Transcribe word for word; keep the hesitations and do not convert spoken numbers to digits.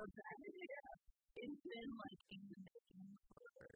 love that. Yeah. It's been like in the making for